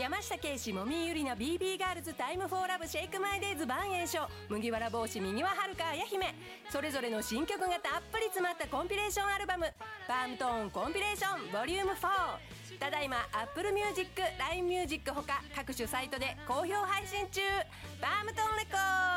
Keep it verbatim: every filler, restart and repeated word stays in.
山下圭史、もみゆりな、 ビービー ガールズ、タイムフォーラブ、シェイクマイデイズ、万栄翔、麦わら帽子、右ははるか、あや姫、それぞれの新曲がたっぷり詰まったコンピレーションアルバム、パームトーンコンピレーションボリュームフォー、ただいま Apple Music、ライン Music ほか各種サイトで好評配信中。パームトーンレコード。